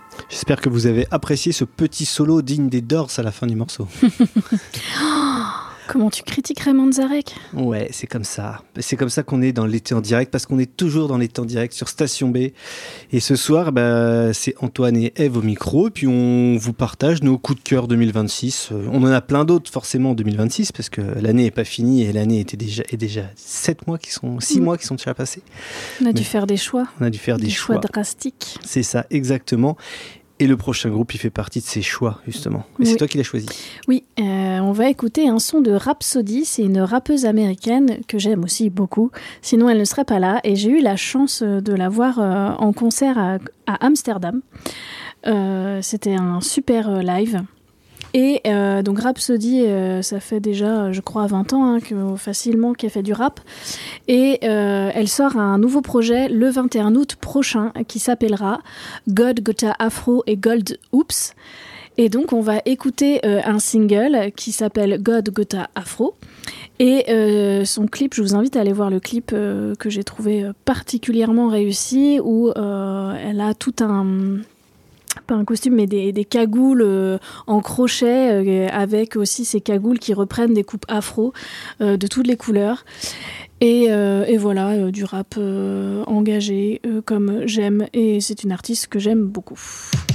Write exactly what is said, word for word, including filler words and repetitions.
J'espère que vous avez apprécié ce petit solo digne des Doors à la fin du morceau. Comment tu critiques Raymond Zarek ? Ouais, c'est comme ça. C'est comme ça qu'on est dans l'été en direct, parce qu'on est toujours dans l'été en direct sur Station B. Et ce soir, bah, c'est Antoine et Ève au micro, et puis on vous partage nos coups de cœur deux mille vingt-six. On en a plein d'autres forcément en deux mille vingt-six, parce que l'année n'est pas finie et l'année était déjà, est déjà sept mois qui sont, six mmh. mois qui sont déjà passés. On a Mais dû faire des choix. On a dû faire des, des choix. choix drastiques. C'est ça, exactement. Et le prochain groupe, il fait partie de ces choix, justement. Et oui. C'est toi qui l'as choisi. Oui, euh, on va écouter un son de Rhapsody. C'est une rappeuse américaine que j'aime aussi beaucoup. Sinon, elle ne serait pas là. Et j'ai eu la chance de la voir euh, en concert à, à Amsterdam. Euh, c'était un super live. Et euh, donc Rhapsody, euh, ça fait déjà, je crois, vingt ans hein, que, facilement qu'elle fait du rap. Et euh, elle sort un nouveau projet le vingt et un août prochain qui s'appellera God Gotta Afro et Gold Oops. Et donc on va écouter euh, un single qui s'appelle God Gotta Afro. Et euh, son clip, je vous invite à aller voir le clip euh, que j'ai trouvé particulièrement réussi, où euh, elle a tout un... pas un costume, mais des, des cagoules euh, en crochet, euh, avec aussi ces cagoules qui reprennent des coupes afro euh, de toutes les couleurs. Et, euh, et voilà, euh, du rap euh, engagé, euh, comme j'aime, et c'est une artiste que j'aime beaucoup.